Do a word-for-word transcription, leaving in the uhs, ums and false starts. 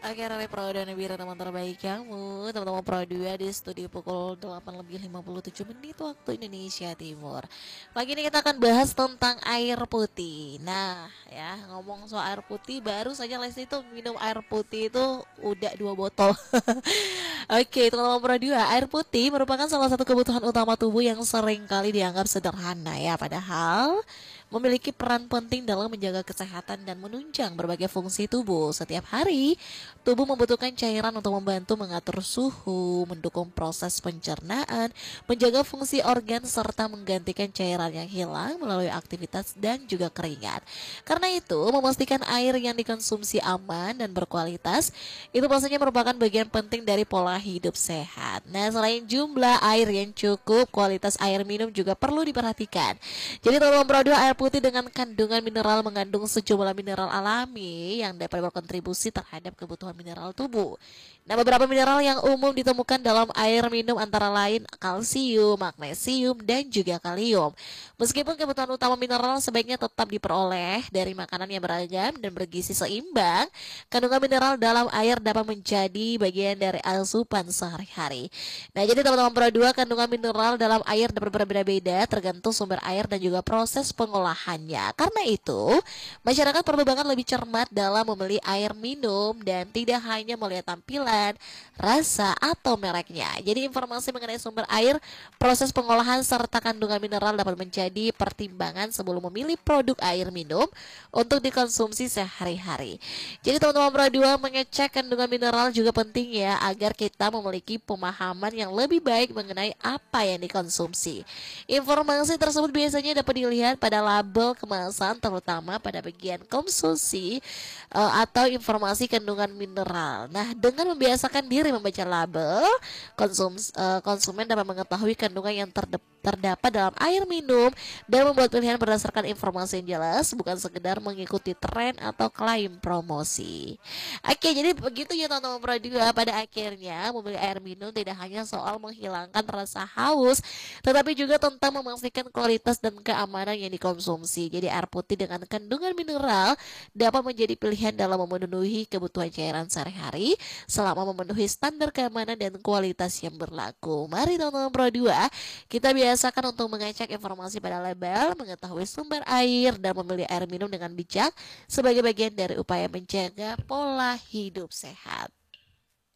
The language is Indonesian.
Oke, Rere Pro dan Nabira teman terbaik kamu, teman-teman Pro dua di studio pukul delapan lebih lima puluh tujuh menit waktu Indonesia Timur. Pagi ini kita akan bahas tentang air putih. Nah, ya ngomong soal air putih, baru saja Lesti itu minum air putih itu udah dua botol. Oke, teman-teman Pro dua, air putih merupakan salah satu kebutuhan utama tubuh yang sering kali dianggap sederhana ya, padahal memiliki peran penting dalam menjaga kesehatan dan menunjang berbagai fungsi tubuh. Setiap hari, tubuh membutuhkan cairan untuk membantu mengatur suhu, mendukung proses pencernaan, menjaga fungsi organ, serta menggantikan cairan yang hilang melalui aktivitas dan juga keringat. Karena itu, memastikan air yang dikonsumsi aman dan berkualitas, itu pastinya merupakan bagian penting dari pola hidup sehat. Nah, selain jumlah air yang cukup, kualitas air minum juga perlu diperhatikan. Jadi teman-teman produk air putih dengan kandungan mineral mengandung sejumlah mineral alami yang dapat berkontribusi terhadap kebutuhan mineral tubuh. Nah, beberapa mineral yang umum ditemukan dalam air minum antara lain kalsium, magnesium, dan juga kalium. Meskipun kebutuhan utama mineral sebaiknya tetap diperoleh dari makanan yang beragam dan bergizi seimbang, kandungan mineral dalam air dapat menjadi bagian dari asupan sehari-hari. Nah, jadi teman-teman Pro dua, kandungan mineral dalam air dapat berbeda-beda tergantung sumber air dan juga proses pengolahannya. Karena itu, masyarakat perlu banget lebih cermat dalam membeli air minum dan tidak hanya melihat tampilan, rasa, atau mereknya. Jadi informasi mengenai sumber air, proses pengolahan, serta kandungan mineral dapat menjadi pertimbangan sebelum memilih produk air minum untuk dikonsumsi sehari-hari. Jadi teman-teman Pro dua, mengecek kandungan mineral juga penting ya, agar kita memiliki pemahaman yang lebih baik mengenai apa yang dikonsumsi. Informasi tersebut biasanya dapat dilihat pada label kemasan, terutama pada bagian konsumsi uh, atau informasi kandungan mineral. Nah, dengan membiasakan diri membaca label, konsum, uh, konsumen dapat mengetahui kandungan yang terde terdapat dalam air minum dan membuat pilihan berdasarkan informasi yang jelas, bukan sekedar mengikuti tren atau klaim promosi. Oke, jadi begitu ya teman-teman Pro dua, pada akhirnya membeli air minum tidak hanya soal menghilangkan rasa haus, tetapi juga tentang memastikan kualitas dan keamanan yang dikonsumsi. Jadi air putih dengan kandungan mineral dapat menjadi pilihan dalam memenuhi kebutuhan cairan sehari-hari selama memenuhi standar keamanan dan kualitas yang berlaku. Mari teman-teman Pro dua, kita biasakan untuk mengecek informasi pada label, mengetahui sumber air, dan memilih air minum dengan bijak sebagai bagian dari upaya menjaga pola hidup sehat.